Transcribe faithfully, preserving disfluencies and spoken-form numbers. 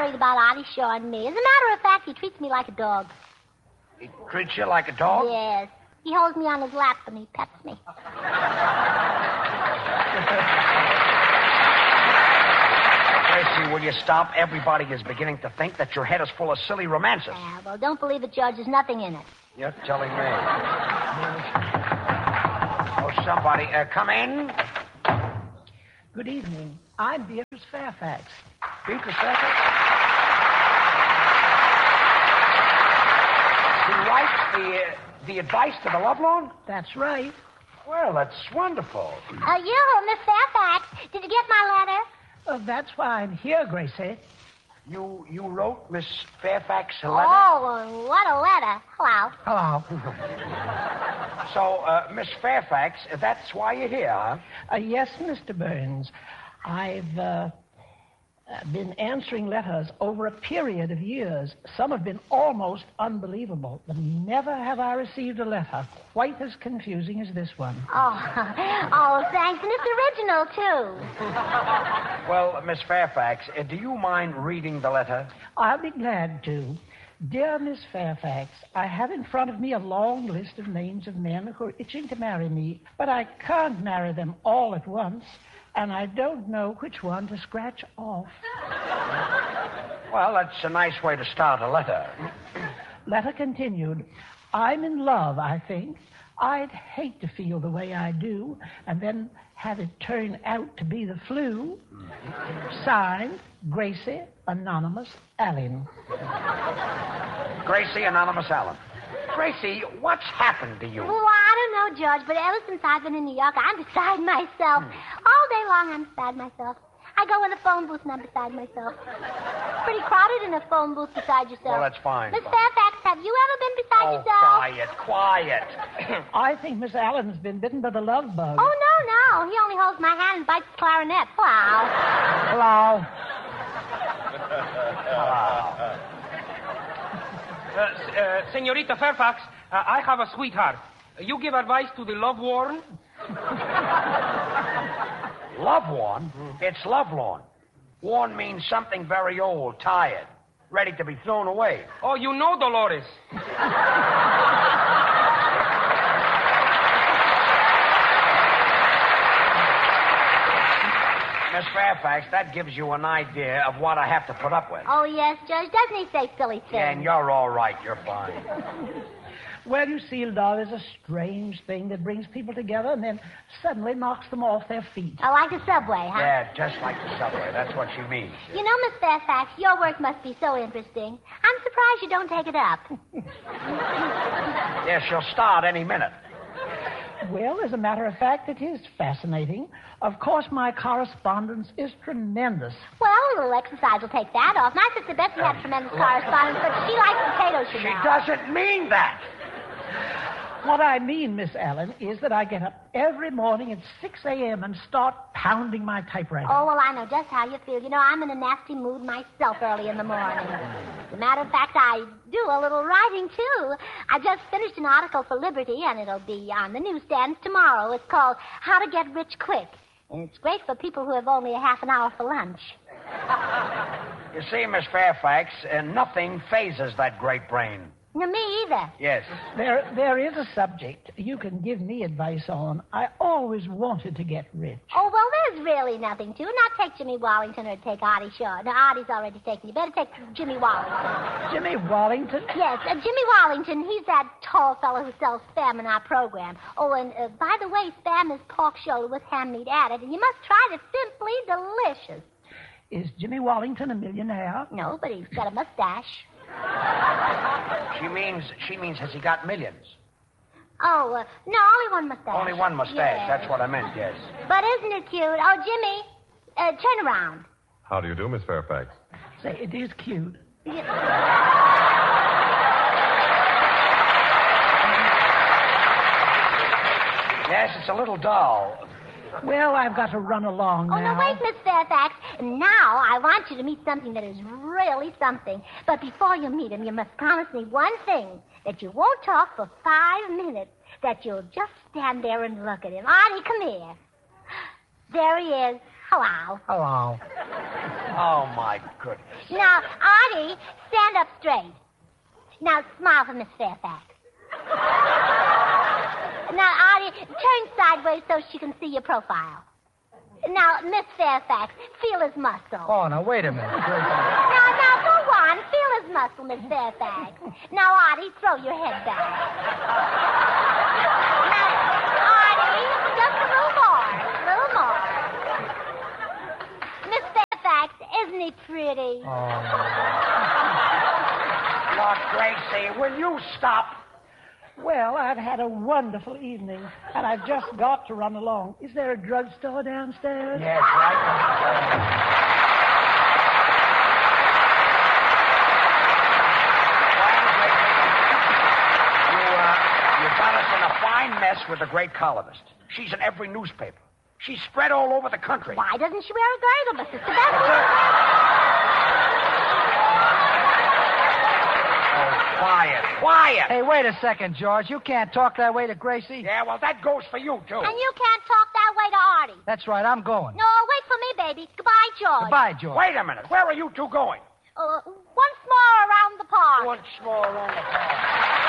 worried about Artie Shaw and me. As a matter of fact, he treats me like a dog. He treats you like a dog? Yes. He holds me on his lap and he pets me. Gracie, will you stop? Everybody is beginning to think that your head is full of silly romances. Yeah, well, don't believe it, Judge. There's nothing in it. You're telling me. Oh, somebody, uh, come in. Good evening. I'm Beatrice Fairfax. Beatrice Fairfax? He writes the, uh, the advice to the Lovelorn? That's right. Well, that's wonderful. Uh, you, Miss Fairfax, did you get my letter? Uh, that's why I'm here, Gracie. You you wrote Miss Fairfax a letter? Oh, what a letter. Hello. Hello. So, uh, Miss Fairfax, that's why you're here, huh? Uh, yes, Mister Burns. I've uh, been answering letters over a period of years. Some have been almost unbelievable, but never have I received a letter quite as confusing as this one. Oh, oh, thanks. And it's original, too. Well, Miss Fairfax, uh, do you mind reading the letter? I'll be glad to. Dear Miss Fairfax, I have in front of me a long list of names of men who are itching to marry me, but I can't marry them all at once, and I don't know which one to scratch off. Well, that's a nice way to start a letter. Letter continued. I'm in love, I think. I'd hate to feel the way I do, and then have it turn out to be the flu. Signed, Gracie, Anonymous, Allen. Gracie, Anonymous Allen. Gracie, what's happened to you? Well, I don't know, Judge, but ever since I've been in New York, I'm beside myself. All day long, I'm beside myself. I go in the phone booth and I'm beside myself. Pretty crowded in a phone booth beside yourself. Well, that's fine. Miss fine. Fairfax, have you ever been beside Oh, yourself? quiet, quiet. I think Miss Allen's been bitten by the love bug. Oh, no, no. He only holds my hand and bites the clarinet. Wow. Hello. Uh, uh, Senorita Fairfax, uh, I have a sweetheart. You give advice to the Lovelorn? Lovelorn? It's Lovelorn. Worn means something very old, tired, ready to be thrown away. Oh, you know Dolores. Miss Fairfax, that gives you an idea of what I have to put up with. Oh, yes, Judge. Doesn't he say silly things? Yeah, and you're all right. You're fine. Well, you see, love is a strange thing that brings people together and then suddenly knocks them off their feet. Oh, like the subway, huh? Yeah, just like the subway. That's what she means. You know, Miss Fairfax, your work must be so interesting. I'm surprised you don't take it up. Yeah, she'll start any minute. Well, as a matter of fact, it is fascinating. Of course, my correspondence is tremendous. Well, a little exercise will take that off. My sister Betsy had tremendous correspondence, but she likes potatoes, you She know. doesn't mean that. What I mean, Miss Allen, is that I get up every morning at six a.m. and start pounding my typewriter. Oh, well, I know just how you feel. You know, I'm in a nasty mood myself early in the morning. As a matter of fact, I do a little writing, too. I just finished an article for Liberty, and it'll be on the newsstands tomorrow. It's called How to Get Rich Quick. And it's great for people who have only a half an hour for lunch. You see, Miss Fairfax, uh, nothing phases that great brain. No, me either. Yes. There, there is a subject you can give me advice on. I always wanted to get rich. Oh, well, there's really nothing to it. Not take Jimmy Wallington or take Artie Shaw. No, Artie's already taken. You better take Jimmy Wallington. Jimmy Wallington? Yes, uh, Jimmy Wallington. He's that tall fellow who sells Spam in our program. Oh, and uh, by the way, Spam is pork shoulder with ham meat added, and you must try it. It's simply delicious. Is Jimmy Wallington a millionaire? No, but he's got a mustache. She means, she means, has he got millions? Oh, uh, no, only one mustache. Only one mustache. Yes. That's what I meant, yes. But isn't it cute? Oh, Jimmy, uh, turn around. How do you do, Miss Fairfax? Say, it is cute. Yes, it's a little dull. Well, I've got to run along Oh, now. no, wait, Miss Fairfax. Now I want you to meet something that is really something. But before you meet him, you must promise me one thing, that you won't talk for five minutes, that you'll just stand there and look at him. Artie, come here. There he is. Hello. Hello. Oh, my goodness. Now, Artie, stand up straight. Now, smile for Miss Fairfax. Now, Artie, turn sideways so she can see your profile. Now, Miss Fairfax, feel his muscle. Oh, now, wait a minute. Now, now, go on. Feel his muscle, Miss Fairfax. Now, Artie, throw your head back. Now, Artie, just a little more. A little more. Miss Fairfax, isn't he pretty? Oh. Look, Gracie, will you stop? Well, I've had a wonderful evening, and I've just got to run along. Is there a drugstore downstairs? Yes, right. You, uh, you got us in a fine mess with the great columnist. She's in every newspaper. She's spread all over the country. Why doesn't she wear a girdle, Mister Sebastian? Oh, quiet, quiet. Hey, wait a second, George. You can't talk that way to Gracie. Yeah, well, that goes for you, too. And you can't talk that way to Artie. That's right, I'm going. No, wait for me, baby. Goodbye, George. Goodbye, George. Wait a minute. Where are you two going? Uh, once more around the park. Once more around the park.